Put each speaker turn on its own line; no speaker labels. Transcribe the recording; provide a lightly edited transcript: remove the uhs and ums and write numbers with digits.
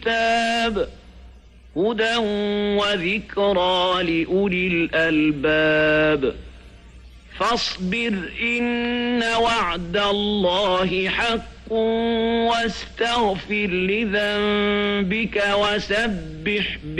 الكتاب هدى وذكرى لأولي الألباب فاصبر إن وعد الله حق واستغفر لذنبك وسبح